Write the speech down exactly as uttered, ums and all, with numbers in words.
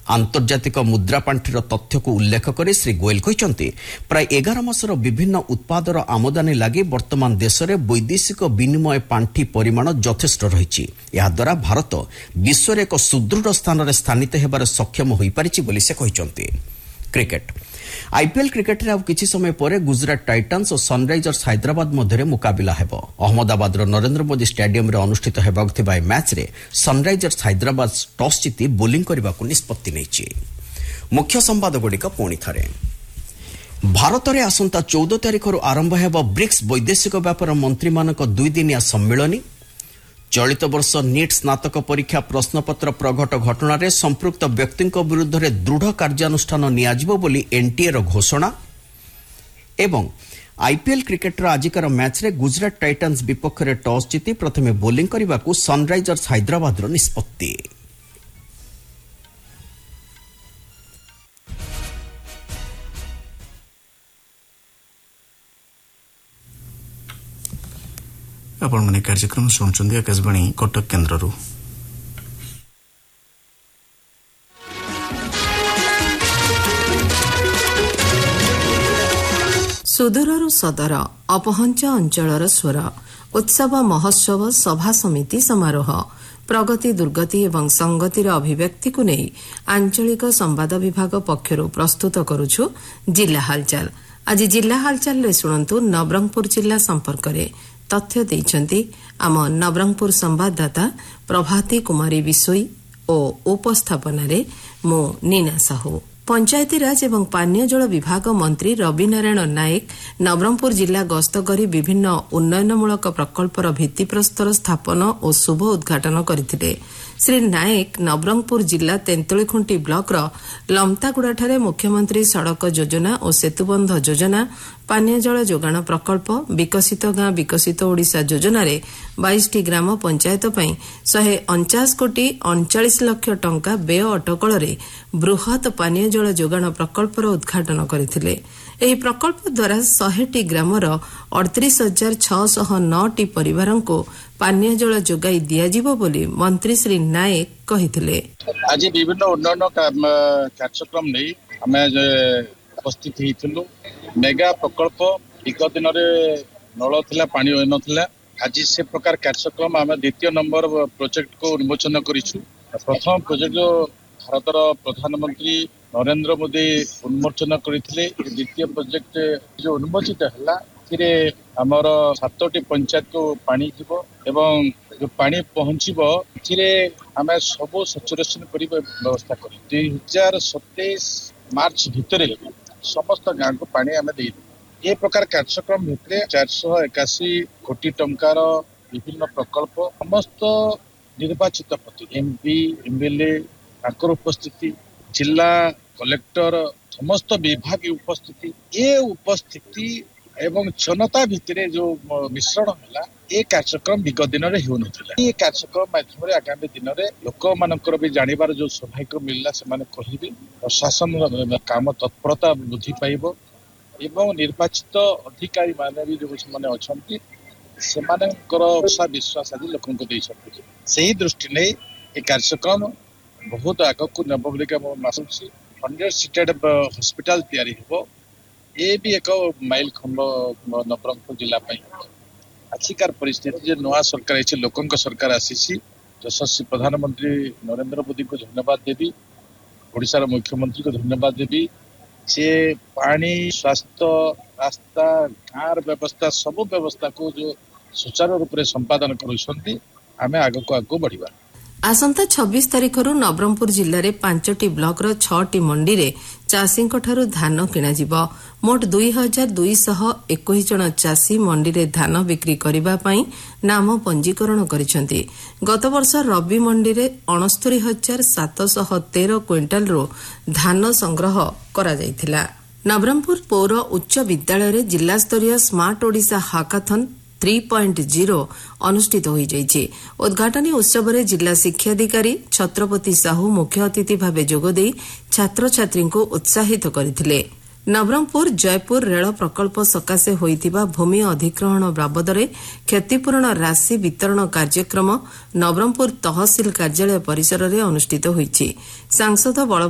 आंतर्जातिक मुद्रा पांठिर तथ्य को उल्लेख कर श्री गोयल कहते प्राय एगार मासर विभिन्न उत्पादर आमदानी लगी वर्तमान देश में वैदेशिक विनिमय पांठि परिमाण यथेष्ट रही। याद्वारा भारत विश्व में एक सुदृढ़ स्थान में स्थानित होबार सक्षम हो पारिछि बोली से कहते। क्रिकेट आईपीएल क्रिकेट रे किछि समय पर गुजरात टाइटन्स और सनराइजर्स हैदराबाद मध्य मुकाबिला हेबो। अहमदाबाद नरेंद्र मोदी स्टेडियम रे अनुष्ठित हेबाक थिबा मैच रे सनराइजर्स हैदराबाद टॉस जीति बोलिंग करने को निष्पत्ति नेछि। मुख्य संवाद गुड़िक पुणी थरे भारत में आसंता चौदह तारिख आरंभ हेबो ब्रिक्स वैदेशिक व्यापार मंत्री मानक दुई दिनिया सम्मेलन। चलित वर्ष नीट स्नातक परीक्षा प्रश्नपत्र प्रघट घटना संपृक्त व्यक्ति विरुद्ध में दृढ़ कार्यानुष्ठान नियाजिबो बोली एनटीए रो घोषणा। एवं आईपीएल क्रिकेटर आजिकार मैच रे गुजरात टाइटन्स विपक्ष में टॉस जीति प्रथमे बोलिंग करने को सनराइजर्स हैदराबाद निष्पत्ति। आपण माने कार्यक्रम सुनछन्ती आकाशवाणी कटक केन्द्ररू। सुदूररू सदर अपहंच अंचलर स्वर उत्सव महोत्सव सभा समिति समारोह प्रगति दुर्गति एवं संगतिर अभिव्यक्ति को नहीं आंचलिक संवाद विभाग पक्षरु प्रस्तुत करुछु जिला हालचाल। आज जिला हालचाल रे सुनंतु नवरंगपुर जिला संपर्क रे तथ्य देइछन्ती आम नवरंगपुर संवाददाता प्रभाती कुमारी बिसोई और उपस्थापन रे मो नीना साहू। पंचायतीराज एवं पानीय जल विभाग मंत्री रवि नारायण नायक नवरंगपुर जिला गस्त करी विभिन्न उन्नयनमूलक प्रकल्पर भित्तिप्रस्तर स्थापन और शुभ उद्घाटन करथिले। श्री नायक नवरंगपुर जिला तेंतुलीखुंटी ब्लॉक रो लमतागुड़ाठारे मुख्यमंत्री सड़क योजना और सेतुबंध योजना पानीय जल जोगाण प्रकल्प विकसित गां विकसित ओडिशा योजना रे बाईस टी ग्राम पंचायत पई शहे अनचास कोटी अड़चाश लाख टंका व्यय अटकल रे बृहत पानीय जल जोगाण प्रकल्पर उद्घाटन करथिले। एही प्रकल्प द्वारा शहे टी ग्रामर अड़तीस हजार छह नौ टी परिवारों को पानीय जल जोगाई दियाजिबो बोली मंत्री श्री नायक कहिथिले। आज विभिन्न उन्नयन कार्यक्रम नहीं हमें उपस्थित होइथिलु। मेगा प्रकल्प विगत दिन नल थिला पानी होई नथिला। आज से प्रकार कार्यक्रम आम द्वितीय नंबर प्रोजेक्ट को उन्मोचन करिछु। प्रथम प्रोजेक्ट जो भारतर प्रधानमंत्री नरेंद्र मोदी उन्मोचन करथिले। द्वितीय प्रोजेक्ट जो उन्मोचित हला थिरे हमर सातटी पंचायत को पानी दिबो एवं जो पानी पहुंचीबो थिरे हमें सब सचुरेशन करिबो व्यवस्था करी दुई हजार सत्ताईस मार्च भितरे समस्त गांव को पानी हमें दे ये प्रकार कार्यक्रम भितरे चार सौ इक्यासी कोटी टंकार विभिन्न प्रकल्प समस्त निर्वाचित प्रति एमपी एमएलए ताकर उपस्थिति जिला कलेक्टर समस्त विभाग उपस्थिति ये उपस्थिति एवं जनता भितरे जो मिश्रण होला ये कार्यक्रम विगत दिन में हो नथिला। ये कार्यक्रम माध्यम रे आगामी दिन में लोक मानकर भी जानिबार जो सौभाग्य मिलला से माने कहबी प्रशासन काम तत्परता वृद्धि पाइबो एवं निर्वाचित अधिकारी माने भी जो माने अछंती से मानकर आशा विश्वास आदि लोकन को देइ छथि। सही दृष्टि नै ये कार्यक्रम बहुत आग को नब बोली के मासुची हंड्रेड सीटेड हॉस्पिटल तैयारी हेबो। ये भी एक माइल खंड नवरंगपुर जिला आजिकार परिस्थिति जो नवा सरकार है लोकों सरकार आसी यशस्वी प्रधानमंत्री नरेंद्र मोदी को धन्यवाद देवी ओडिशार मुख्यमंत्री को धन्यवाद देवी से पानी स्वास्थ्य रास्ता गाँव व्यवस्था सब व्यवस्था को जो सुचारू रूप से संपादन करुछंती आमे आग को आगो बढ़िबा। आसंता छब्बीस तारिखरू नवरंगपुर जिले में पांचटी ब्लॉक रो छटी मंडी रे चाषी ठारू धान किणा जिवो। मोट दुई हजार दुईश एक जन चाषी मंडी रे धान बिक्री करबा पई नाम पंजीकरण करिसेंती। गत वर्ष रबी मंडी रे अणस्तरी हजार सातश तेरह क्विंटाल रो धान संग्रह करा जायथिला। नवरंगपुर पौर उच्च विद्यालय रे जिला स्तरीय स्मार्ट ओडिशा हाकाथन तीन पॉइंट जीरो अनुष्ठित हो जाइए। उद्घाटनी उत्सव में जिला शिक्षाधिकारी छत्रपति साहू मुख्य अतिथि भाव जोगदे छात्र छात्री को उत्साहित करथिले। नवरंगपुर जयपुर रेल प्रकल्प सकाशे होइतिबा भूमि अधिग्रहण बाबदरे क्षतिपूरण राशि वितरण कार्यक्रम नवरंगपुर तहसील कार्यालय परिसर में अनुष्ठित होइछि। सांसद बल